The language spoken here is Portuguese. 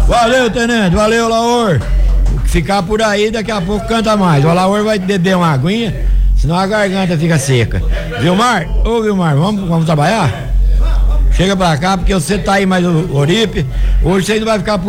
Valeu, tenente, valeu, Laor. Ficar por aí, daqui a pouco canta mais. O Laor vai beber uma aguinha, senão a garganta fica seca. Vilmar, ô Vilmar, vamos trabalhar? Chega pra cá, porque você tá aí mais o Oripe. Hoje você não vai ficar por